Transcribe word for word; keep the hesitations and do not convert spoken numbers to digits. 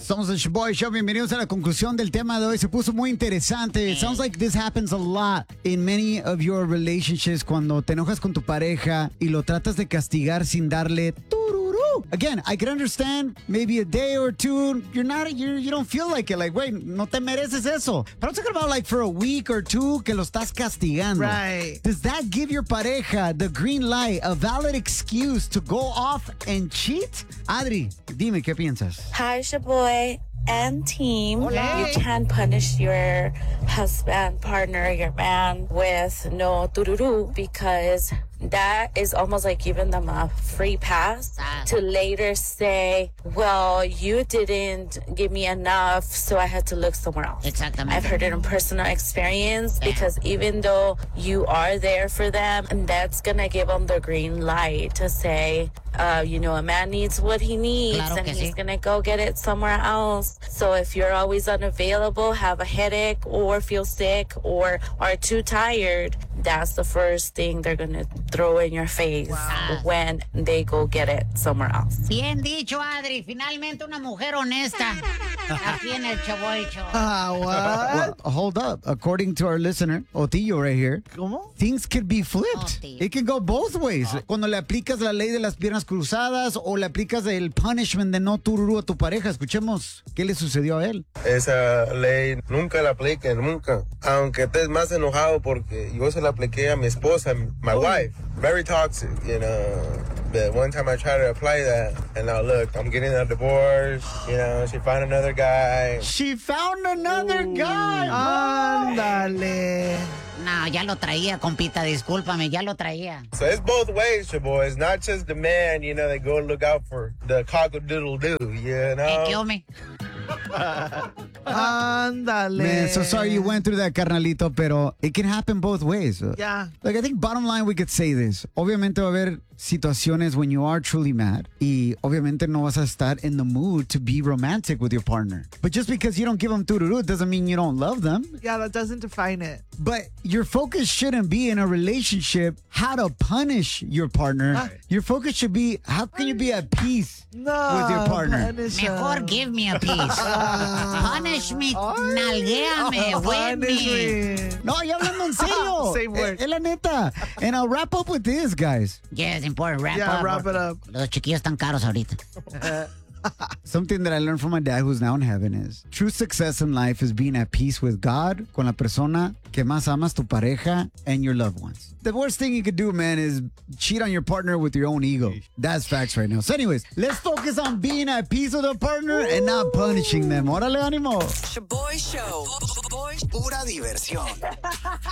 Somos el Shaboy Show. Bienvenidos a la conclusión del tema de hoy. Se puso muy interesante. It sounds like this happens a lot in many of your relationships cuando te enojas con tu pareja y lo tratas de castigar sin darle tururú. Again, I can understand maybe a day or two you're not you you don't feel like it. Like, wait, no te mereces eso. But I'm talking about like for a week or two que lo estás castigando. Right. Does that give your pareja the green light, a valid excuse to go off and cheat? Adri, dime, ¿qué piensas? Hi, Shaboy and team. Hola. You can punish your husband, partner, your man with no tururu because that is almost like giving them a free pass to later say, well, you didn't give me enough, so I had to look somewhere else. Exactamente. I've heard it in personal experience because even though you are there for them, and that's going to give them the green light to say, uh, you know, a man needs what he needs Claro and que he's sí. going to go get it somewhere else. So if you're always unavailable, have a headache or feel sick or are too tired, that's the first thing they're going to throw in your face when they go get it somewhere else. Bien dicho, Adri. Finalmente una mujer honesta aquí en el Shaboy Show. Ah, Well, what? hold up. According to our listener, Otillo right here, ¿Cómo? things could be flipped. Otillo. It can go both ways. Cuando le aplicas la ley de las piernas cruzadas o le aplicas el punishment de no tururú a tu pareja. Escuchemos qué le sucedió a él. Esa ley nunca la apliquen, nunca. Aunque estés más enojado porque yo se la apliqué a mi esposa, my wife. Very toxic, you know. But one time I tried to apply that, and now look, I'm getting a divorce. You know, she found another guy. She found another guy. Ándale. No, ya lo traía, compita. Discúlpame, ya lo traía. So it's both ways, your boys. Not just the man, you know, they go look out for the cock-a-doodle-doo, you Eh, ¿Qué know. hombre? Ándale. Man, so sorry you went through that, carnalito, pero it can happen both ways. Yeah. Like, I think bottom line we could say this. Obviamente va a haber situaciones when you are truly mad y obviamente no vas a estar in the mood to be romantic with your partner. But just because you don't give them tururú doesn't mean you don't love them. Yeah, that doesn't define it. But your focus shouldn't be in a relationship how to punish your partner. Ah. Your focus should be how can you be at peace No. with your partner. punish Mejor him. give me a piece. Punish me, nalguéame, Oh, whip punish me. me. No, ya hablando en serio. Same word. Es la neta. And I'll wrap up with this, guys. Yes, important. Wrap Yeah, up. wrap it up. Los chiquillos están caros ahorita. Something that I learned from my dad who's now in heaven is true success in life is being at peace with God, con la persona que más amas, tu pareja, and your loved ones. The worst thing you could do, man, is cheat on your partner with your own ego. That's facts right now. So anyways, let's focus on being at peace with our partner and not punishing them. Órale, ánimo. Shaboy Show. Pura diversión.